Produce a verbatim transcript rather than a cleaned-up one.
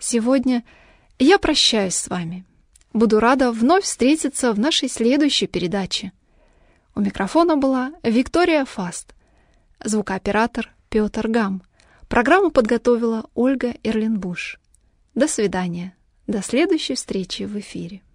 Сегодня я прощаюсь с вами. Буду рада вновь встретиться в нашей следующей передаче. У микрофона была Виктория Фаст, звукооператор Петр Гам. Программу подготовила Ольга Эрленбуш. До свидания. До следующей встречи в эфире.